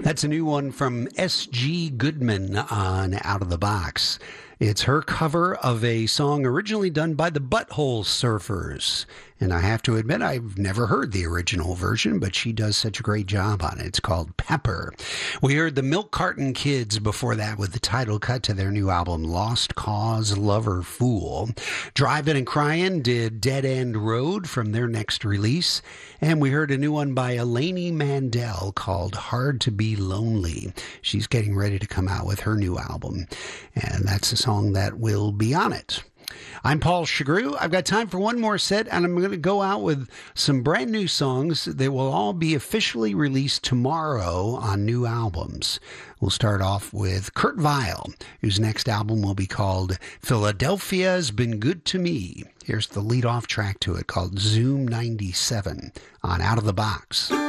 That's a new one from S.G. Goodman on Out of the Box. It's her cover of a song originally done by the Butthole Surfers. And I have to admit, I've never heard the original version, but she does such a great job on it. It's called Pepper. We heard the Milk Carton Kids before that with the title cut to their new album, Lost Cause Lover Fool. Drivin' and Cryin' did Dead End Road from their next release. And we heard a new one by Elaine Mandel called Hard to Be Lonely. She's getting ready to come out with her new album. And that's the song that will be on it. I'm Paul Chagru. I've got time for one more set, and I'm going to go out with some brand new songs that will all be officially released tomorrow on new albums. We'll start off with Kurt Vile, whose next album will be called Philadelphia's Been Good to Me. Here's the lead-off track to it called Zoom 97 on Out of the Box.